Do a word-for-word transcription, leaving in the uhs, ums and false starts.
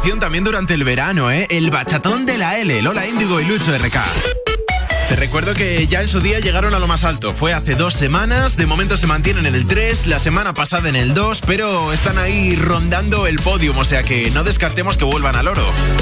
canción también durante el verano, ¿eh? El bachatón de la L, Lola Índigo y Lucho R K. Te recuerdo que ya en su día llegaron a lo más alto. Fue hace dos semanas, de momento se mantienen en el tres, la semana pasada en el dos, pero están ahí rondando el podium, o sea que no descartemos que vuelvan al oro.